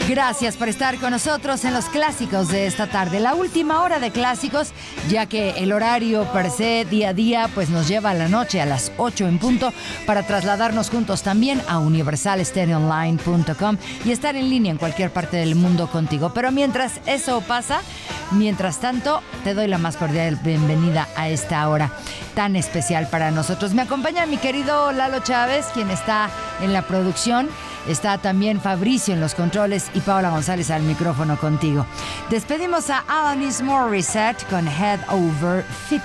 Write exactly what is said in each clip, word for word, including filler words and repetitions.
Gracias por estar con nosotros en los clásicos de esta tarde, la última hora de clásicos, ya que el horario per se día a día pues nos lleva a la noche a las ocho en punto para trasladarnos juntos también a universal stereo online punto com y estar en línea en cualquier parte del mundo contigo. Pero mientras eso pasa, mientras tanto, te doy la más cordial bienvenida a esta hora tan especial para nosotros. Me acompaña mi querido Lalo Chávez, quien está en la producción. Está también Fabricio en los controles y Paola González al micrófono contigo. Despedimos a Alanis Morissette con Head Over Feet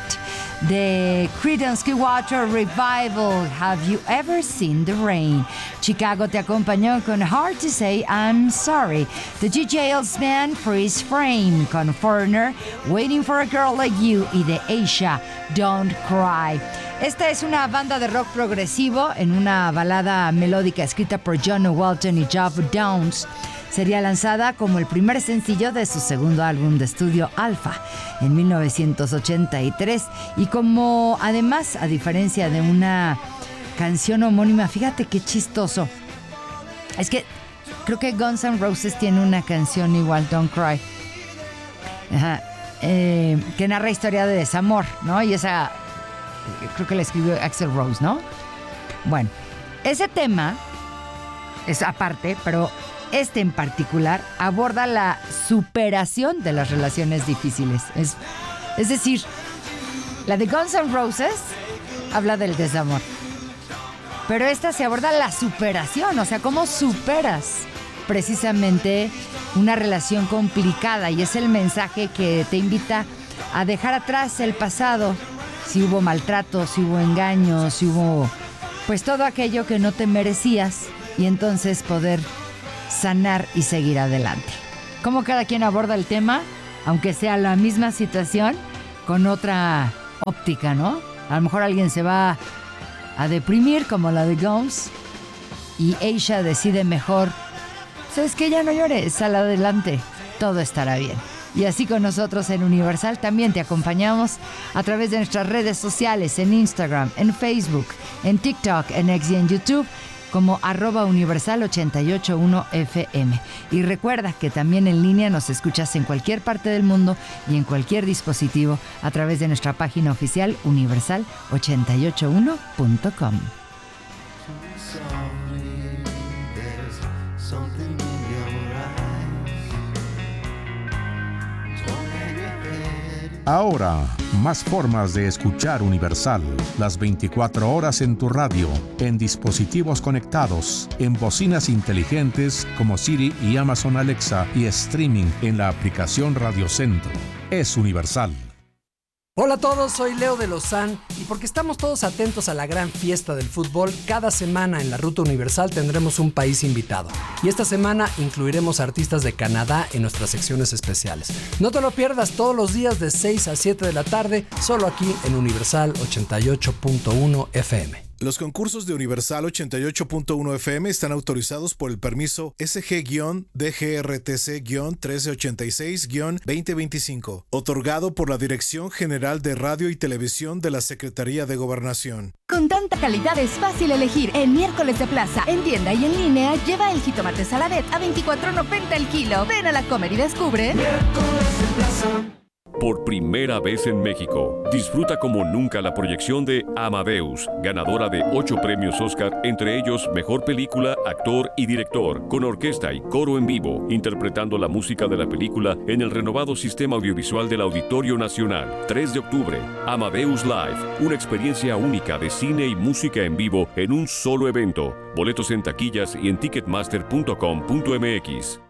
de Creedence Clearwater Revival. Have You Ever Seen the Rain? Chicago te acompañó con Hard to Say I'm Sorry. The G J Band Freeze Frame con Foreigner, Waiting for a Girl Like You y de Asia, Don't Cry. Esta es una banda de rock progresivo en una balada melódica escrita por John Walton y Geoff Downes. Sería lanzada como el primer sencillo de su segundo álbum de estudio Alpha en mil novecientos ochenta y tres. Y como además, a diferencia de una canción homónima, fíjate qué chistoso. Es que creo que Guns N' Roses tiene una canción igual, Don't Cry. Ajá. Eh, que narra historia de desamor, ¿no? Y esa... creo que la escribió Axl Rose, ¿no? Bueno, ese tema es aparte, pero este en particular aborda la superación de las relaciones difíciles. Es, es decir, la de Guns N' Roses habla del desamor, pero esta se aborda la superación, o sea, cómo superas precisamente una relación complicada, y es el mensaje que te invita a dejar atrás el pasado. Si hubo maltrato, si hubo engaños, si hubo pues todo aquello que no te merecías, y entonces poder sanar y seguir adelante. Como cada quien aborda el tema, aunque sea la misma situación, con otra óptica, ¿no? A lo mejor alguien se va a deprimir como la de Guns y Asia decide mejor, ¿sabes qué? Ya no llores, sal adelante, todo estará bien. Y así con nosotros en Universal también te acompañamos a través de nuestras redes sociales, en Instagram, en Facebook, en TikTok, en X y en YouTube, como arroba universal ochenta y ocho punto uno F M. Y recuerda que también en línea nos escuchas en cualquier parte del mundo y en cualquier dispositivo a través de nuestra página oficial universal ochenta y ocho punto uno punto com. Ahora, más formas de escuchar Universal, las veinticuatro horas en tu radio, en dispositivos conectados, en bocinas inteligentes como Siri y Amazon Alexa, y streaming en la aplicación Radio Centro. Es Universal. Hola a todos, soy Leo de Lozán, y porque estamos todos atentos a la gran fiesta del fútbol, cada semana en la Ruta Universal tendremos un país invitado. Y esta semana incluiremos artistas de Canadá en nuestras secciones especiales. No te lo pierdas todos los días de seis a siete de la tarde, solo aquí en Universal ochenta y ocho punto uno F M. Los concursos de Universal ochenta y ocho punto uno F M están autorizados por el permiso S G D G R T C trece ochenta y seis veinte veinticinco, otorgado por la Dirección General de Radio y Televisión de la Secretaría de Gobernación. Con tanta calidad es fácil elegir. En Miércoles de Plaza, en tienda y en línea, lleva el jitomate Saladet a veinticuatro noventa el kilo. Ven a la Comer y descubre. Miércoles de Plaza. Por primera vez en México, disfruta como nunca la proyección de Amadeus, ganadora de ocho premios Oscar, entre ellos Mejor Película, Actor y Director, con orquesta y coro en vivo, interpretando la música de la película en el renovado sistema audiovisual del Auditorio Nacional. tres de octubre, Amadeus Live, una experiencia única de cine y música en vivo en un solo evento. Boletos en taquillas y en ticketmaster punto com punto m x.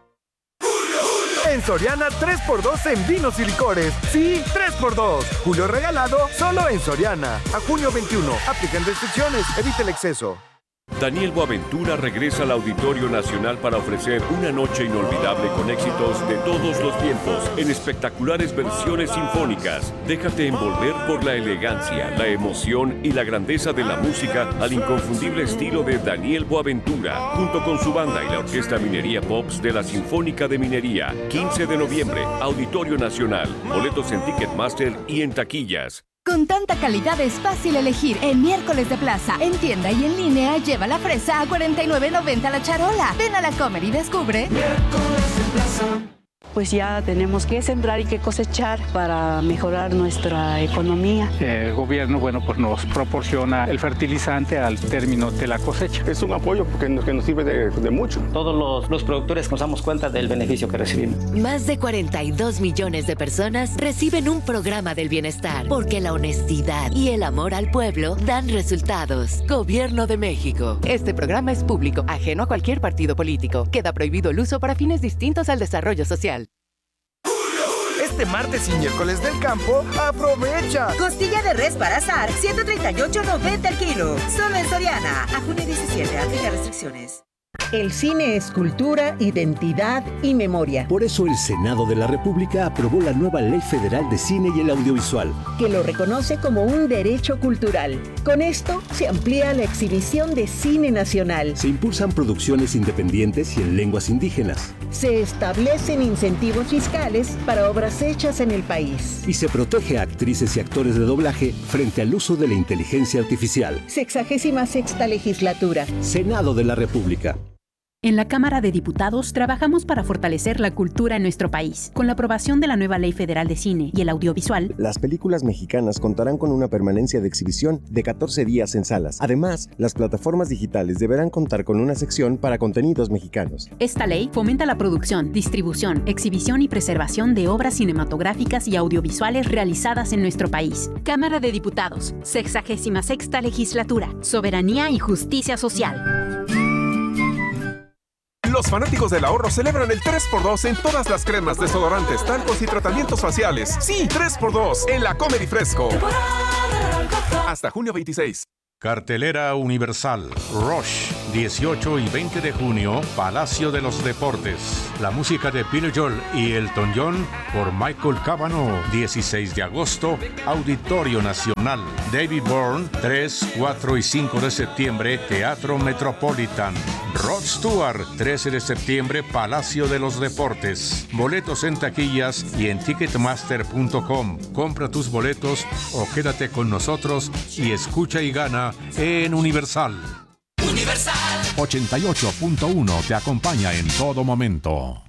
En Soriana, tres por dos en vinos y licores. Sí, tres por dos. Julio regalado, solo en Soriana. A junio veintiuno. Aplican restricciones. Evite el exceso. Daniel Boaventura regresa al Auditorio Nacional para ofrecer una noche inolvidable con éxitos de todos los tiempos en espectaculares versiones sinfónicas. Déjate envolver por la elegancia, la emoción y la grandeza de la música al inconfundible estilo de Daniel Boaventura, junto con su banda y la Orquesta Minería Pops de la Sinfónica de Minería. quince de noviembre, Auditorio Nacional. Boletos en Ticketmaster y en taquillas. Con tanta calidad es fácil elegir. En Miércoles de Plaza, en tienda y en línea, lleva la fresa a cuarenta y nueve noventa la charola. Ven a la Comer y descubre. Miércoles de Plaza. Pues ya tenemos que sembrar y que cosechar para mejorar nuestra economía. El gobierno, bueno, pues nos proporciona el fertilizante al término de la cosecha. Es un apoyo que nos, que nos sirve de, de mucho. Todos los, los productores nos damos cuenta del beneficio que recibimos. Más de cuarenta y dos millones de personas reciben un programa del bienestar, porque la honestidad y el amor al pueblo dan resultados. Gobierno de México. Este programa es público, ajeno a cualquier partido político. Queda prohibido el uso para fines distintos al desarrollo social. Este martes y miércoles del campo, aprovecha. Costilla de res para asar, ciento treinta y ocho noventa el kilo. Solo en Soriana. A junio diecisiete, aplica restricciones. El cine es cultura, identidad y memoria. Por eso el Senado de la República aprobó la nueva Ley Federal de Cine y el Audiovisual, que lo reconoce como un derecho cultural. Con esto se amplía la exhibición de cine nacional. Se impulsan producciones independientes y en lenguas indígenas. Se establecen incentivos fiscales para obras hechas en el país. Y se protege a actrices y actores de doblaje frente al uso de la inteligencia artificial. Sexagésima sexta legislatura. Senado de la República. En la Cámara de Diputados trabajamos para fortalecer la cultura en nuestro país. Con la aprobación de la nueva Ley Federal de Cine y el Audiovisual, las películas mexicanas contarán con una permanencia de exhibición de catorce días en salas. Además, las plataformas digitales deberán contar con una sección para contenidos mexicanos. Esta ley fomenta la producción, distribución, exhibición y preservación de obras cinematográficas y audiovisuales realizadas en nuestro país. Cámara de Diputados, sexagésima sexta legislatura, soberanía y justicia social. Los fanáticos del ahorro celebran el tres por dos en todas las cremas, desodorantes, talcos y tratamientos faciales. Sí, tres por dos en la Comer y Fresco. Hasta junio veintiséis. Cartelera Universal. Rush, dieciocho y veinte de junio, Palacio de los Deportes. La música de Billy Joel y Elton John por Michael Cavanaugh. dieciséis de agosto, Auditorio Nacional. David Byrne, tres, cuatro y cinco de septiembre, Teatro Metropolitan. Rod Stewart, trece de septiembre, Palacio de los Deportes. Boletos en taquillas y en ticketmaster punto com. Compra tus boletos o quédate con nosotros y escucha y gana en Universal. Universal ochenta y ocho punto uno te acompaña en todo momento.